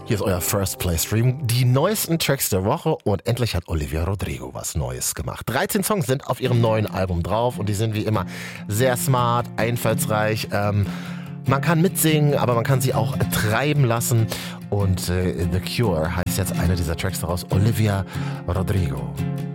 Hier ist euer First Play Stream, die neuesten Tracks der Woche und endlich hat Olivia Rodrigo was Neues gemacht. 13 Songs sind auf ihrem neuen Album drauf und die sind wie immer sehr smart, einfallsreich. Man kann mitsingen, aber man kann sie auch treiben lassen und The Cure heißt jetzt einer dieser Tracks daraus, Olivia Rodrigo.